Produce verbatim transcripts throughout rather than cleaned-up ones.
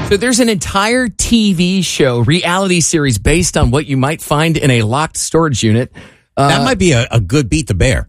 So there's an entire T V show, reality series based on what you might find in a locked storage unit. Uh, that might be a, a good Beat the Bear.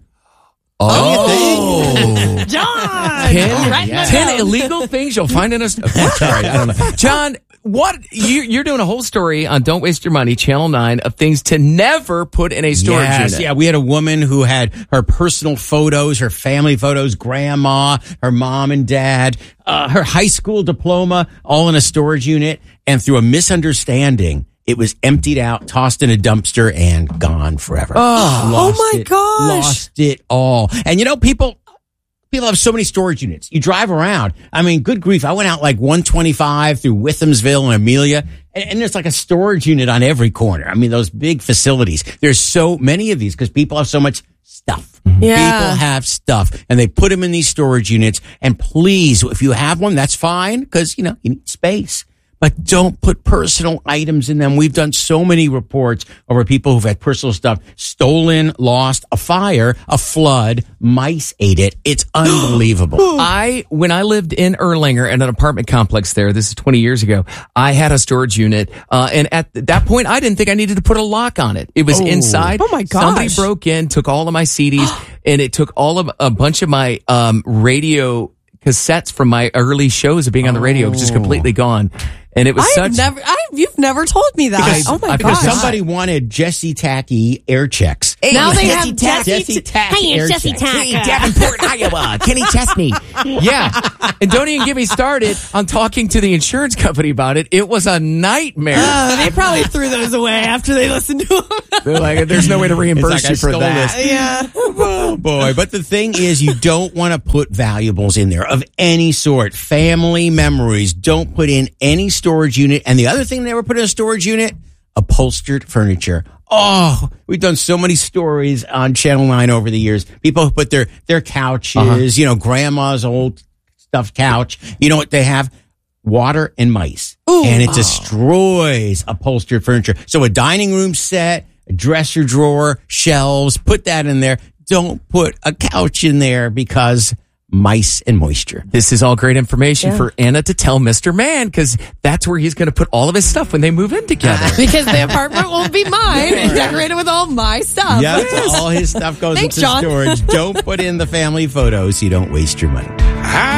Oh, John! ten, Right yeah. ten illegal things you'll find in a. St- Sorry, I don't know, John. What you, you're doing a whole story on Don't Waste Your Money, Channel nine, of things to never put in a storage yes, unit. Yeah, we had a woman who had her personal photos, her family photos, grandma, her mom and dad, uh, her high school diploma, all in a storage unit. And through a misunderstanding, it was emptied out, tossed in a dumpster, and gone forever. Oh, lost oh my it, gosh. Lost it all. And you know, people... People have so many storage units. You drive around. I mean, good grief. I went out like one twenty-five through Withamsville and Amelia, and, and there's like a storage unit on every corner. I mean, those big facilities. There's so many of these because people have so much stuff. Yeah. People have stuff, and they put them in these storage units. And please, if you have one, that's fine because, you know, you need space. But don't put personal items in them. We've done so many reports over people who've had personal stuff stolen, lost, a fire, a flood, mice ate it. It's unbelievable. I, when I lived in Erlanger in an apartment complex there, this is twenty years ago, I had a storage unit. Uh, and at that point, I didn't think I needed to put a lock on it. It was Oh. inside. Oh my gosh. Somebody broke in, took all of my C Ds, and it took all of a bunch of my, um, radio cassettes from my early shows of being on the radio, which is completely gone. And it was I've such. never, I, you've never told me that. Because- oh my I- Because gosh. somebody wanted Jesse Tacky air checks. Now they Jesse have Tack, Jesse Jesse Tack Hey, air it's Jesse checks. Tack. Hey, Davenport, Iowa. Kenny Chesney. Yeah. And don't even get me started on talking to the insurance company about it. It was a nightmare. Oh, they probably threw those away after they listened to them. They're like, there's no way to reimburse It's like, you I for stole that. this. Yeah. Oh boy. But the thing is, you don't want to put valuables in there of any sort. Family memories. Don't put in any storage unit. And the other thing they ever put in a storage unit, upholstered furniture. Oh, we've done so many stories on Channel nine over the years. People who put their, their couches, Uh-huh. you know, grandma's old stuffed couch. You know what they have? Water and mice. Ooh. And it destroys upholstered furniture. So a dining room set, a dresser drawer, shelves, put that in there. Don't put a couch in there because mice and moisture. This is all great information Yeah. for Anna to tell Mister Man, because that's where he's going to put all of his stuff when they move in together. Because the apartment will be mine and decorated with all my stuff. Yeah, Yes. all his stuff goes Thanks, into John. storage. Don't put in the family photos so you don't waste your money.